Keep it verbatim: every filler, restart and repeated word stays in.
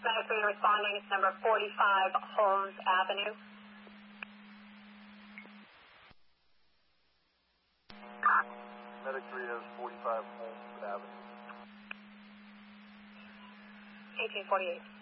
Medic three responding. It's number forty-five Holmes Avenue. Medic three has forty-five Holmes Avenue. eighteen forty-eight.